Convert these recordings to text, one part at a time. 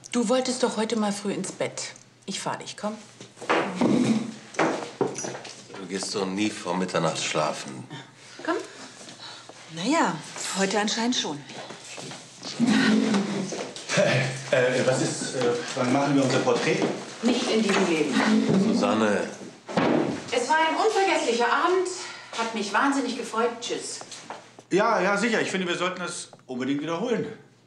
Du wolltest doch heute mal früh ins Bett. Ich fahr dich, komm. Du gehst doch nie vor Mitternacht schlafen. Komm. Naja, heute anscheinend schon. Wann machen wir unser Porträt? Nicht in diesem Leben. Susanne. Es war ein unvergesslicher Abend. Hat mich wahnsinnig gefreut. Tschüss. Ja, sicher. Ich finde, wir sollten das unbedingt wiederholen.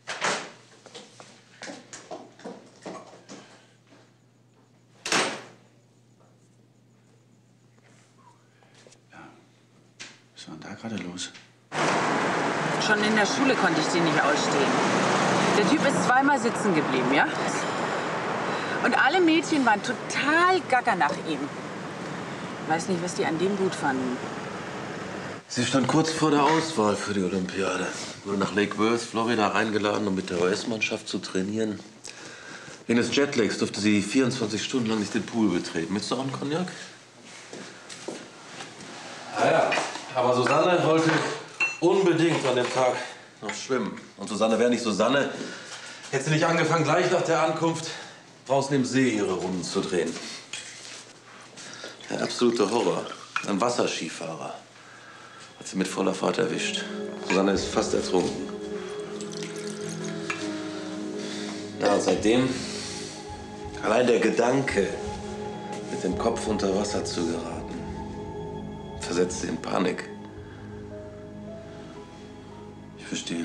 Ja. Was war denn da gerade los? Schon in der Schule konnte ich sie nicht ausstehen. Der Typ ist zweimal sitzen geblieben, ja? Und alle Mädchen waren total gaga nach ihm. Weiß nicht, was die an dem gut fanden. Sie stand kurz vor der Auswahl für die Olympiade. Wurde nach Lake Worth, Florida, eingeladen, um mit der US-Mannschaft zu trainieren. Wegen des Jetlags durfte sie 24 Stunden lang nicht den Pool betreten. Willst du auch einen Cognac? Ja, aber Susanne wollte unbedingt an dem Tag noch schwimmen. Und Susanne wäre nicht Susanne, hätte sie nicht angefangen, gleich nach der Ankunft draußen im See ihre Runden zu drehen. Der absolute Horror. Ein Wasserskifahrer hat sie mit voller Fahrt erwischt. Susanne ist fast ertrunken. Ja, und seitdem allein der Gedanke, mit dem Kopf unter Wasser zu geraten, versetzt sie in Panik. Ich verstehe.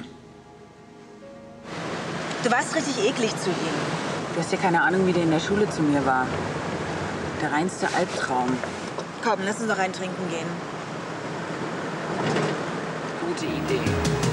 Du warst richtig eklig zu ihm. Du hast ja keine Ahnung, wie der in der Schule zu mir war. Der reinste Albtraum. Komm, lass uns doch rein trinken gehen. Gute Idee.